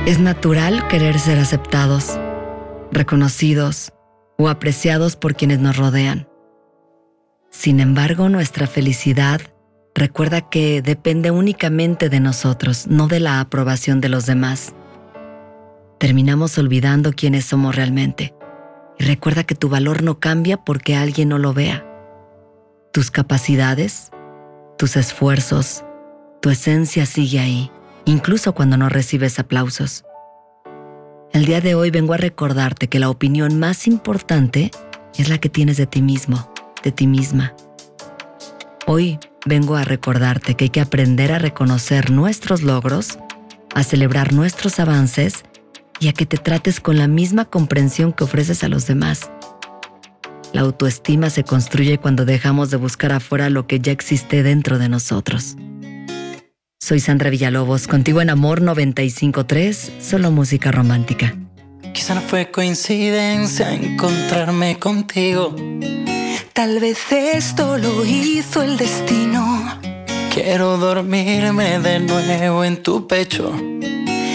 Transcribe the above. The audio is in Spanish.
Es natural querer ser aceptados, reconocidos o apreciados por quienes nos rodean. Sin embargo, nuestra felicidad recuerda que depende únicamente de nosotros, no de la aprobación de los demás. Terminamos olvidando quiénes somos realmente. Y recuerda que tu valor no cambia porque alguien no lo vea. Tus capacidades, tus esfuerzos, tu esencia sigue ahí, incluso cuando no recibes aplausos. El día de hoy vengo a recordarte que la opinión más importante es la que tienes de ti mismo, de ti misma. Hoy vengo a recordarte que hay que aprender a reconocer nuestros logros, a celebrar nuestros avances y a que te trates con la misma comprensión que ofreces a los demás. La autoestima se construye cuando dejamos de buscar afuera lo que ya existe dentro de nosotros. Soy Sandra Villalobos, contigo en Amor 95.3, solo música romántica. Quizá no fue coincidencia encontrarme contigo. Tal vez esto lo hizo el destino. Quiero dormirme de nuevo en tu pecho